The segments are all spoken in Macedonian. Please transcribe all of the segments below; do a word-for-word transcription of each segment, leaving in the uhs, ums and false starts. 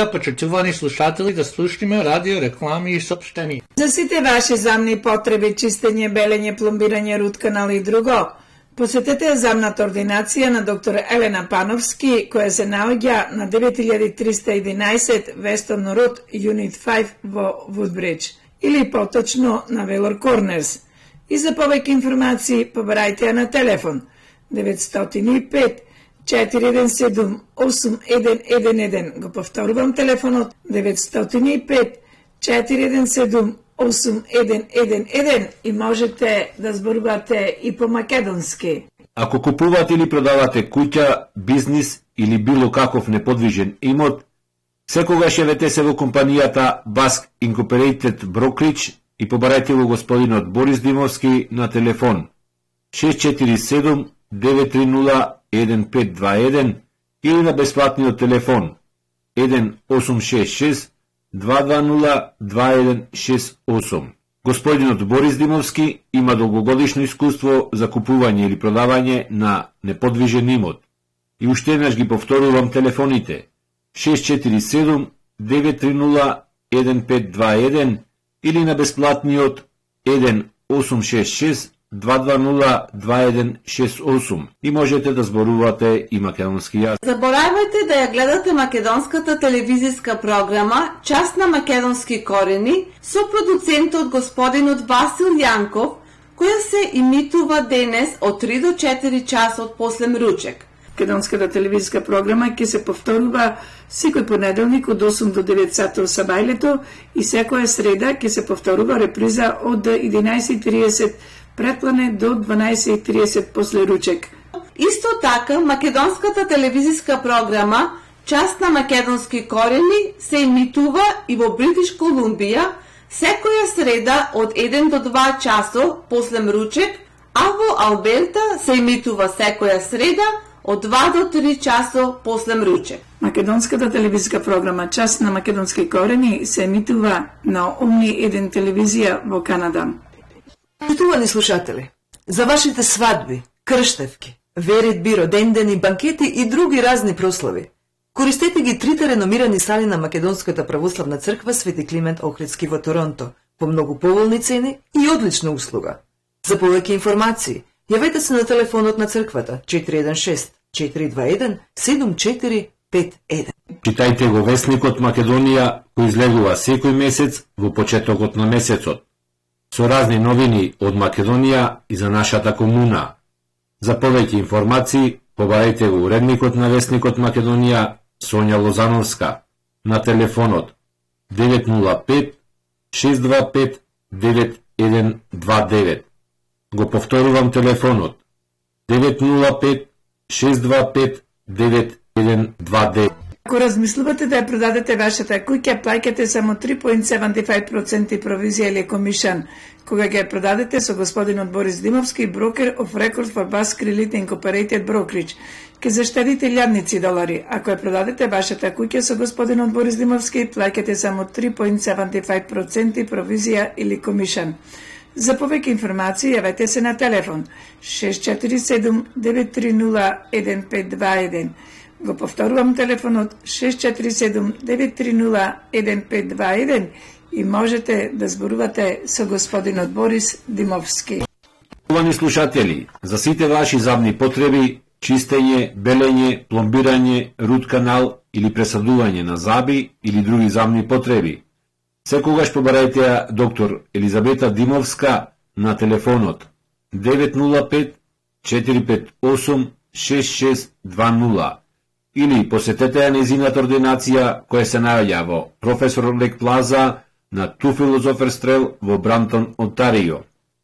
сега, почитувани слушатели, да слушнеме радио, реклами и съобщения. За сите ваши замни потреби, чистење, белење, пломбирање, рут канал и друго, посетете замната ординација на доктор Елена Пановски, која се наоѓа на девет илјади триста и единаесет Weston Road, Unit пет во Woodbridge, или поточно на Велор Корнерс. И за повеќе информации побарајте ја на телефон деветстотини и пет четири еден седум осум еден еден еден. Го повторувам телефонот деветстотини и пет четири еден седум осум еден еден еден и можете да зборувате и по македонски. Ако купувате или продавате куќа, бизнис или било каков неподвижен имот, секогаш јавете се во компанијата Баск Incorporated Brokerage и побарајте го господинот Борис Димовски на телефон шест четири седум девет три нула еден пет два еден или на бесплатниот телефон еден осум шест шест два два нула два еден шест осум. Господинот Борис Димовски има долгогодишно искуство за купување или продавање на неподвижен имот. И уште еднаш ги повторувам телефоните шест четири седум девет три нула еден пет два еден или на бесплатниот еден осум шест шест два два нула два еден шест осум и можете да зборувате и македонски јазик. Заборавајте да ја гледате македонската телевизиска програма Час на македонски корени со продуцентот господинот Васил Јанков, која се имитува денес од три до четири часот после мручек. Македонската телевизиска програма ќе се повторува секој понеделник од осум до девет сати сабајлето и секоја среда ќе се повторува реприза од единаесет и тридесет претплане до дванаесет и тридесет после ручек. Исто така, македонската телевизиска програма Час на македонски корени се имитува и во Бритиш Колумбија секоја среда од еден до два часо после мручек, а во Алберта се имитува секоја среда од два до три часо после мручек. Македонската телевизиска програма Час на македонски корени се емитува на Омни еден телевизија во Канада. Почитувани слушатели, за вашите свадби, крштевки, веритби, родендени, банкети и други разни прослави, користете ги трите реномирани сали на Македонската православна црква Свети Климент Охридски во Торонто по многу поволни цени и одлична услуга. За повеќе информации, јавете се на телефонот на црквата четири еден шест четири два еден седум четири пет еден. Читајте го весникот Македонија, кој излегува секој месец во почетокот на месецот, со разни новини од Македонија и за нашата комуна. За повеќе информации, побарајте го уредникот на весникот Македонија Сонја Лозановска на телефонот девет нула пет шест два пет девет еден два девет. Го повторувам телефонот девет нула пет шест два пет девет еден два девет. Ако размислувате да ја продадете вашата куќа, плаќате само три zarez седумдесет и пет проценти провизија или комишан. Кога ќе ја продадете со господинот Борис Димовски, брокер of record for Basque Elite Incorporated Brokerage, ќе заштедите илјадници долари. Ако ја продадете вашата куќа со господинот Борис Димовски, плаќате само три zarez седумдесет и пет проценти провизија или комишан. За повеќе информации јавете се на телефон шест четири седум девет три нула еден пет два еден. Го повторувам телефонот шест четири седум девет три нула еден пет два еден и можете да зборувате со господинот Борис Димовски. Уважаеми слушатели, за сите ваши забни потреби, чистење, белење, пломбирање, рут канал или пресадување на заби или други забни потреби, секогаш побарајте ја доктор Елизабета Димовска на телефонот девет нула пет четири пет осум шест шест два нула или посетете ја незината ординација која се наоѓа во Професор Лек Плаза на Two Philosopher's Trail во Брантон, Онтарио.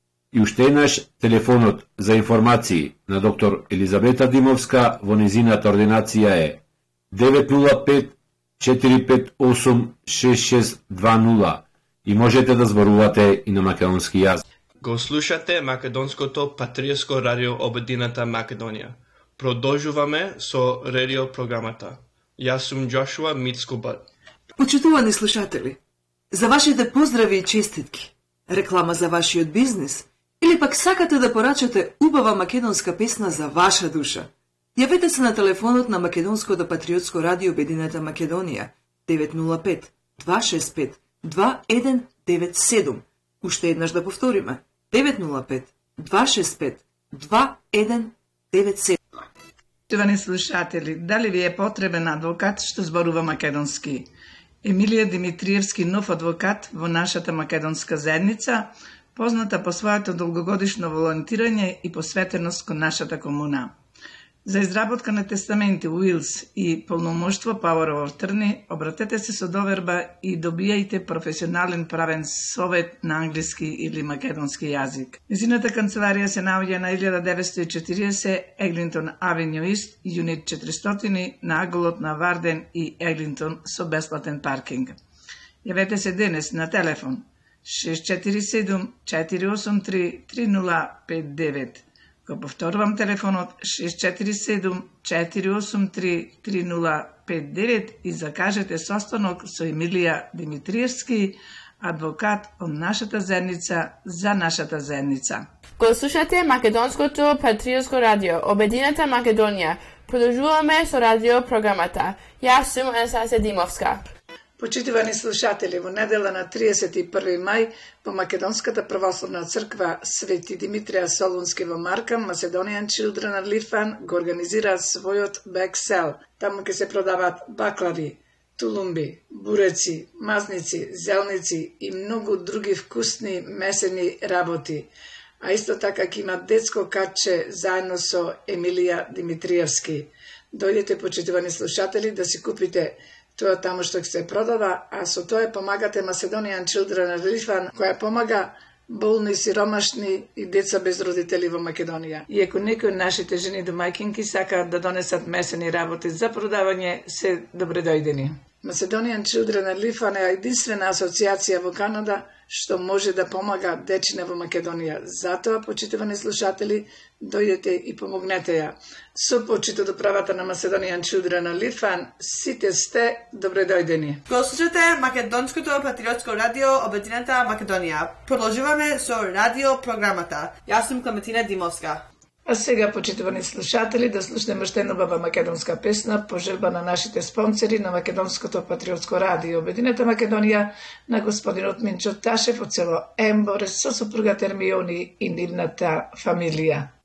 И уште еднаш телефонот за информации на доктор Елизабета Димовска во незината ординација е девет нула пет четири пет осум шест шест два нула и можете да зборувате и на македонски јазик. Го слушате македонското патриотско радио Обединета Македонија. Продолжуваме со радио програмата. Јас сум Джошуа Мицкубат. Почитувани слушатели, за вашите поздрави и честитки, реклама за вашиот бизнис или пак сакате да порачате убава македонска песна за ваша душа, јавете се на телефонот на Македонското патриотско радио Обединета Македонија девет нула пет два шест пет два еден девет седум. Уште еднаш да повториме. девет нула пет два шест пет два еден девет седум. Поштовани слушатели, дали ви е потребен адвокат што зборува македонски? Емилија Димитриевски, нов адвокат во нашата македонска заедница, позната по своето долгогодишно волонтирање и посветеност кон нашата комуна. За изработка на тестаменти, уилс и полномоштво Power of Attorney, обратете се со доверба и добијајте професионален правен совет на англиски или македонски јазик. Незината канцеларија се наоѓа на илјада деветстотини и четиридесет Еглинтон Авеню Ист, юнит четиристотини, на аголот на Варден и Еглинтон со бесплатен паркинг. Јавете се денес на телефон шест четири седум четири осум три три нула пет девет. Го повторувам телефонот шест четири седум четири осум три три нула пет девет и закажете состанок со Емилија Димитриевски, адвокат од нашата заедница за нашата заедница. Го слушате Македонското патриотско радио, Обединета Македонија. Продолжуваме со радио програмата. Јас сум Анастасија Димовска. Почитувани слушатели, во недела на триесет и први мај во Македонската православна црква Свети Димитрија Солунски во Маркам, Macedonian Children of Litvan го организираат својот бексел. Таму ќе се продаваат баклави, тулумби, буреци, мазници, зелници и многу други вкусни месени работи. А исто така ќе има детско катче заедно со Емилија Димитриевски. Дојдете, почитувани слушатели, да си купите тоа таму што ќе се продава, а со тоа помагате Macedonian Children of Litvan, која помага болни, сиромашни и деца без родители во Македонија. И ако некои од нашите жени домаќинки сакаат да донесат месени работи за продавање, се добре дојдени. Macedonian Children of Litvan е единствена асоциација во Канада што може да помага дечине во Македонија. Затоа, почитувани слушатели, дојдете и помогнете ја. Со почито до правата на Macedonian Children of Litvan, сите сте добре дојдени. Го слушате Македонското патриотско радио Обединета Македонија. Продолжуваме со радио програмата. Јас сум Клементина Димовска. А сега, почитувани слушатели, да слушнеме уште една убава македонска песна по желба на нашите спонсори на Македонското патриотско радио Обединета Македонија, на господинот Минчо Ташев од село Ембор со сопруга Термиони и нивната фамилија.